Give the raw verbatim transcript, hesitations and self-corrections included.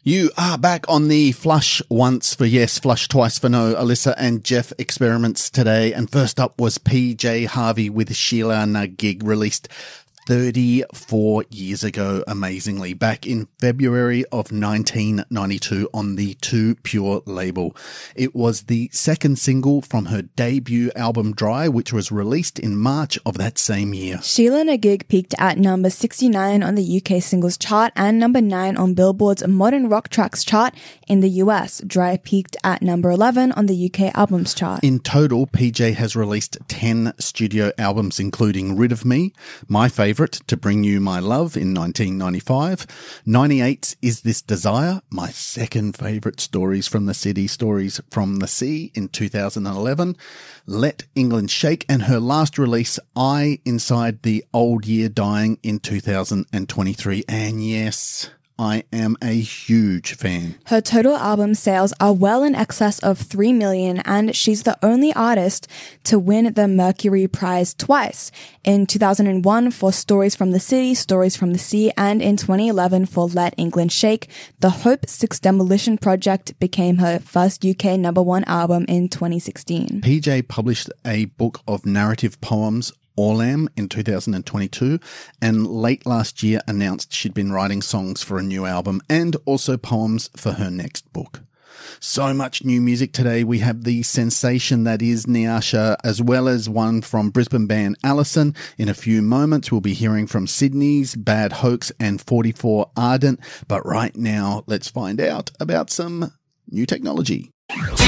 You are back on the Flush Once for Yes, Flush Twice for No, Alyssa and Jeff experiments today. And first up was P J Harvey with Sheila Na Gig, released thirty-four years ago, amazingly, back in February of nineteen ninety-two on the Too Pure label. It was the second single from her debut album Dry, which was released in March of that same year. Sheila Na Gig peaked at number sixty-nine on the U K singles chart and number nine on Billboard's Modern Rock Tracks chart in the U S. Dry peaked at number eleven on the U K albums chart. In total, P J has released ten studio albums, including Rid of Me, my favourite, To Bring You My Love in nineteen ninety-five, ninety-eight's Is This Desire, my second favourite, Stories from the City, Stories from the Sea in two thousand eleven, Let England Shake, and her last release, I Inside the Old Year Dying in two thousand twenty-three. And yes, I am a huge fan. Her total album sales are well in excess of three million, and she's the only artist to win the Mercury Prize twice, in two thousand one for Stories from the City, Stories from the Sea, and in twenty eleven for Let England Shake. The Hope Six Demolition Project became her first U K number one album in twenty sixteen. P J published a book of narrative poems, Orlam, in two thousand twenty-two, and late last year announced she'd been writing songs for a new album and also poems for her next book. So much new music today. We have the sensation that is Nyasha, as well as one from Brisbane band Allison. In a few moments, we'll be hearing from Sydney's Bad Hoax and forty-four Ardent. But right now, let's find out about some new technology.